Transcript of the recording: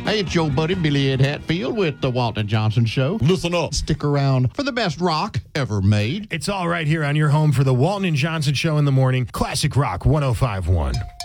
Hey, it's your buddy Billy Ed Hatfield with the Walton Johnson Show. Listen up. Stick around for the best rock ever made. It's all right here on your home for the Walton and Johnson Show in the morning. Classic Rock 105.1.